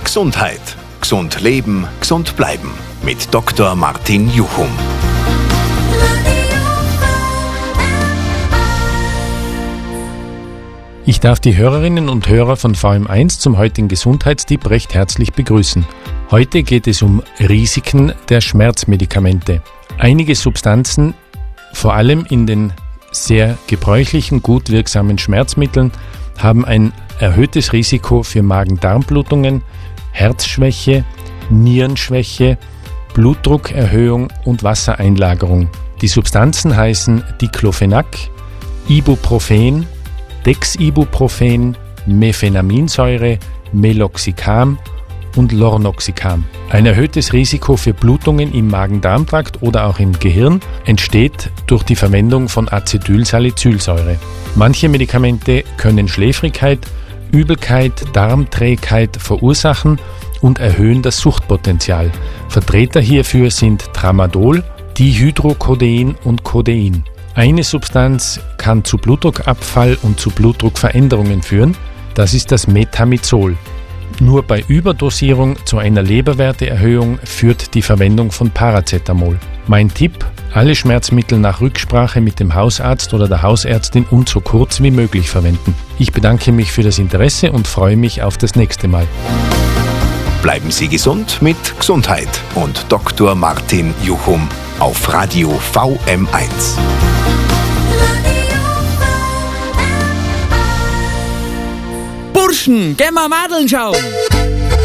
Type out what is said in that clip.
Gesundheit. Gesund leben, gesund bleiben. Mit Dr. Martin Juchum. Ich darf die Hörerinnen und Hörer von VM1 zum heutigen Gesundheitstipp recht herzlich begrüßen. Heute geht es um Risiken der Schmerzmedikamente. Einige Substanzen, vor allem in den sehr gebräuchlichen, gut wirksamen Schmerzmitteln, haben ein erhöhtes Risiko für Magen-Darm-Blutungen, Herzschwäche, Nierenschwäche, Blutdruckerhöhung und Wassereinlagerung. Die Substanzen heißen Diclofenac, Ibuprofen, Dexibuprofen, Mefenaminsäure, Meloxicam und Lornoxicam. Ein erhöhtes Risiko für Blutungen im Magen-Darm-Trakt oder auch im Gehirn entsteht durch die Verwendung von Acetylsalicylsäure. Manche Medikamente können Schläfrigkeit, Übelkeit, Darmträgheit verursachen und erhöhen das Suchtpotenzial. Vertreter hierfür sind Tramadol, Dihydrocodein und Codein. Eine Substanz kann zu Blutdruckabfall und zu Blutdruckveränderungen führen. Das ist das Metamizol. Nur bei Überdosierung zu einer Leberwerteerhöhung führt die Verwendung von Paracetamol. Mein Tipp: alle Schmerzmittel nach Rücksprache mit dem Hausarzt oder der Hausärztin und so kurz wie möglich verwenden. Ich bedanke mich für das Interesse und freue mich auf das nächste Mal. Bleiben Sie gesund mit Gesundheit und Dr. Martin Juchum auf Radio VM1. Burschen, gehen wir Madeln schauen!